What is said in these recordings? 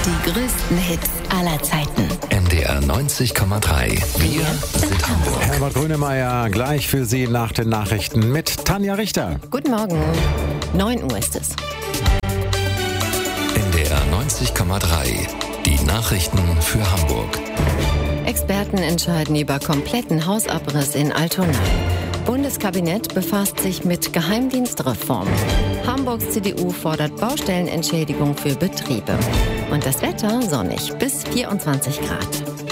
Die größten Hits aller Zeiten. NDR 90,3. Wir sind Hamburg. Herbert Grönemeyer gleich für Sie nach den Nachrichten mit Tanja Richter. Guten Morgen. 9 Uhr ist es. NDR 90,3. Die Nachrichten für Hamburg. Experten entscheiden über kompletten Hausabriss in Altona. Bundeskabinett befasst sich mit Geheimdienstreform. Hamburgs CDU fordert Baustellenentschädigung für Betriebe. Und das Wetter sonnig bis 24 Grad.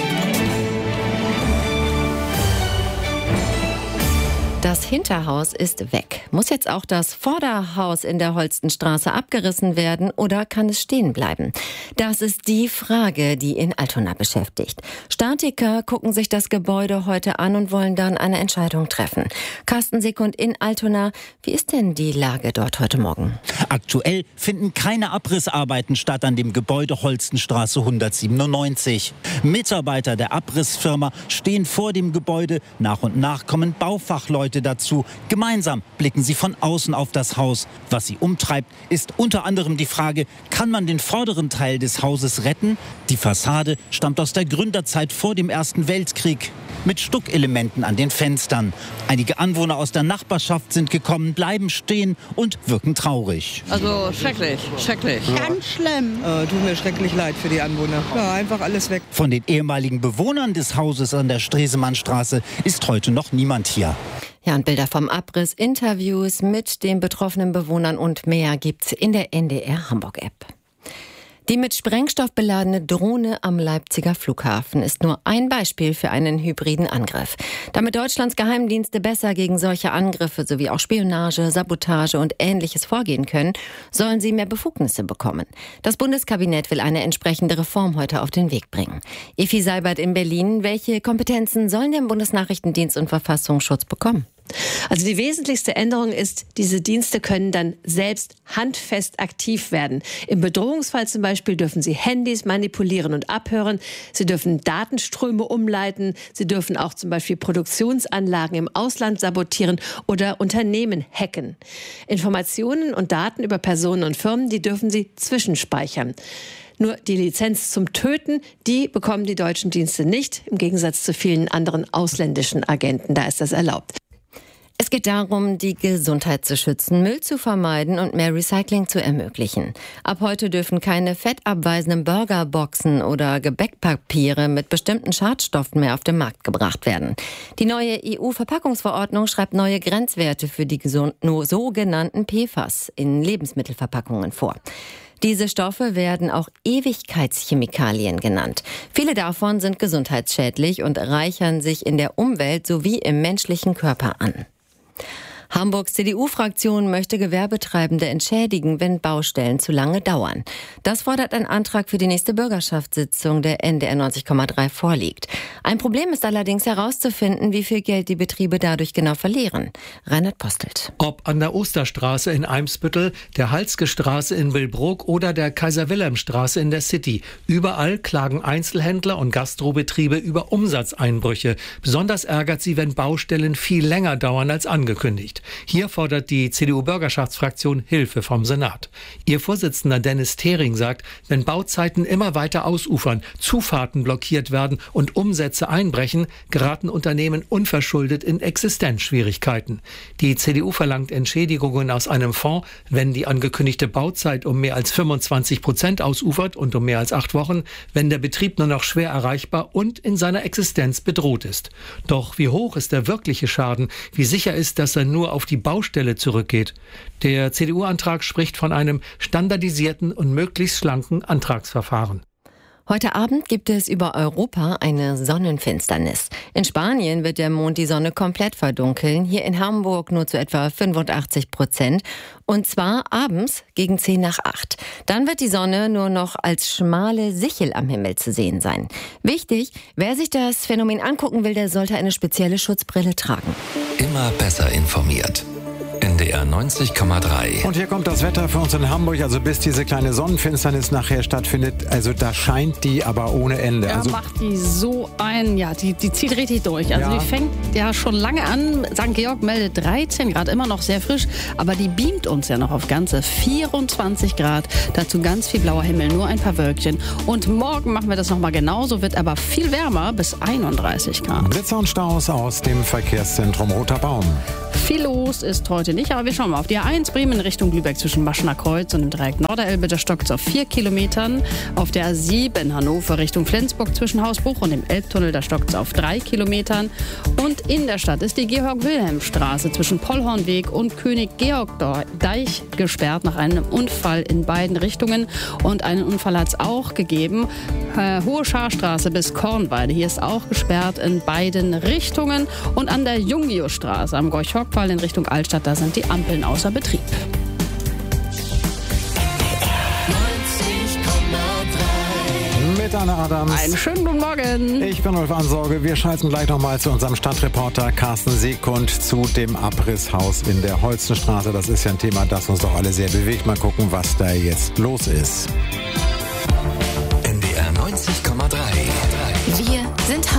Das Hinterhaus ist weg. Muss jetzt auch das Vorderhaus in der Holstenstraße abgerissen werden oder kann es stehen bleiben? Das ist die Frage, die in Altona beschäftigt. Statiker gucken sich das Gebäude heute an und wollen dann eine Entscheidung treffen. Carsten Sekund in Altona. Wie ist denn die Lage dort heute Morgen? Aktuell finden keine Abrissarbeiten statt an dem Gebäude Holstenstraße 197. Mitarbeiter der Abrissfirma stehen vor dem Gebäude. Nach und nach kommen Baufachleute dazu. Gemeinsam blicken sie von außen auf das Haus. Was sie umtreibt, ist unter anderem die Frage, kann man den vorderen Teil des Hauses retten? Die Fassade stammt aus der Gründerzeit vor dem Ersten Weltkrieg. Mit Stuckelementen an den Fenstern. Einige Anwohner aus der Nachbarschaft sind gekommen, bleiben stehen und wirken traurig. Also schrecklich. Ganz schlimm. Tut mir schrecklich leid für die Anwohner. Ja, einfach alles weg. Von den ehemaligen Bewohnern des Hauses an der Stresemannstraße ist heute noch niemand hier. Ja, und Bilder vom Abriss, Interviews mit den betroffenen Bewohnern und mehr gibt's in der NDR Hamburg-App. Die mit Sprengstoff beladene Drohne am Leipziger Flughafen ist nur ein Beispiel für einen hybriden Angriff. Damit Deutschlands Geheimdienste besser gegen solche Angriffe sowie auch Spionage, Sabotage und Ähnliches vorgehen können, sollen sie mehr Befugnisse bekommen. Das Bundeskabinett will eine entsprechende Reform heute auf den Weg bringen. Efi Seibert in Berlin, welche Kompetenzen sollen der Bundesnachrichtendienst und Verfassungsschutz bekommen? Also die wesentlichste Änderung ist, diese Dienste können dann selbst handfest aktiv werden. Im Bedrohungsfall zum Beispiel dürfen sie Handys manipulieren und abhören. Sie dürfen Datenströme umleiten. Sie dürfen auch zum Beispiel Produktionsanlagen im Ausland sabotieren oder Unternehmen hacken. Informationen und Daten über Personen und Firmen, die dürfen sie zwischenspeichern. Nur die Lizenz zum Töten, die bekommen die deutschen Dienste nicht, im Gegensatz zu vielen anderen ausländischen Agenten. Da ist das erlaubt. Es geht darum, die Gesundheit zu schützen, Müll zu vermeiden und mehr Recycling zu ermöglichen. Ab heute dürfen keine fettabweisenden Burgerboxen oder Gebäckpapiere mit bestimmten Schadstoffen mehr auf den Markt gebracht werden. Die neue EU-Verpackungsverordnung schreibt neue Grenzwerte für die sogenannten PFAS in Lebensmittelverpackungen vor. Diese Stoffe werden auch Ewigkeitschemikalien genannt. Viele davon sind gesundheitsschädlich und reichern sich in der Umwelt sowie im menschlichen Körper an. Hamburgs CDU-Fraktion möchte Gewerbetreibende entschädigen, wenn Baustellen zu lange dauern. Das fordert ein Antrag für die nächste Bürgerschaftssitzung der NDR 90,3 vorliegt. Ein Problem ist allerdings herauszufinden, wie viel Geld die Betriebe dadurch genau verlieren. Reinhard Postelt. Ob an der Osterstraße in Eimsbüttel, der Halske-Straße in Willbruck oder der Kaiser-Wilhelm-Straße in der City. Überall klagen Einzelhändler und Gastrobetriebe über Umsatzeinbrüche. Besonders ärgert sie, wenn Baustellen viel länger dauern als angekündigt. Hier fordert die CDU-Bürgerschaftsfraktion Hilfe vom Senat. Ihr Vorsitzender Dennis Thering sagt, wenn Bauzeiten immer weiter ausufern, Zufahrten blockiert werden und Umsätze einbrechen, geraten Unternehmen unverschuldet in Existenzschwierigkeiten. Die CDU verlangt Entschädigungen aus einem Fonds, wenn die angekündigte Bauzeit um mehr als 25% ausufert und um mehr als 8 Wochen, wenn der Betrieb nur noch schwer erreichbar und in seiner Existenz bedroht ist. Doch wie hoch ist der wirkliche Schaden? Wie sicher ist, dass er nur auf die Baustelle zurückgeht? Der CDU-Antrag spricht von einem standardisierten und möglichst schlanken Antragsverfahren. Heute Abend gibt es über Europa eine Sonnenfinsternis. In Spanien wird der Mond die Sonne komplett verdunkeln, hier in Hamburg nur zu etwa 85%. Und zwar abends gegen 10 nach 8. Dann wird die Sonne nur noch als schmale Sichel am Himmel zu sehen sein. Wichtig, wer sich das Phänomen angucken will, der sollte eine spezielle Schutzbrille tragen. Immer besser informiert. NDR 90,3. Und hier kommt das Wetter für uns in Hamburg, also bis diese kleine Sonnenfinsternis nachher stattfindet, also da scheint die aber ohne Ende. Ja, Also macht die so ein, ja, die zieht richtig durch. Also Ja. die fängt ja schon lange an. St. Georg meldet 13 Grad, immer noch sehr frisch, aber die beamt uns ja noch auf ganze 24 Grad. Dazu ganz viel blauer Himmel, nur ein paar Wölkchen. Und morgen machen wir das nochmal genauso, wird aber viel wärmer, bis 31 Grad. Blitzer und Staus aus dem Verkehrszentrum Roter Baum. Viel los ist heute nicht, aber wir schauen mal auf die A1 Bremen in Richtung Lübeck zwischen Maschener Kreuz und dem Dreieck Norderelbe. Da stockt es auf 4 Kilometern. Auf der A7 Hannover Richtung Flensburg zwischen Hausbruch und dem Elbtunnel, da stockt es auf 3 Kilometern. Und in der Stadt ist die Georg-Wilhelm-Straße zwischen Pollhornweg und König-Georg-Deich gesperrt nach einem Unfall in beiden Richtungen. Und einen Unfall hat es auch gegeben. Hohe Scharstraße bis Kornweide. Hier ist auch gesperrt in beiden Richtungen. Und an der Jungio-Straße am Gorch-Hockwall in Richtung Altstadt, da sind die Ampeln außer Betrieb. Mit Anna Adams. Einen schönen guten Morgen. Ich bin Ulf Ansorge. Wir schalten gleich nochmal zu unserem Stadtreporter Carsten Sekund zu dem Abrisshaus in der Holstenstraße. Das ist ja ein Thema, das uns doch alle sehr bewegt. Mal gucken, was da jetzt los ist. NDR 90,3. Wir sind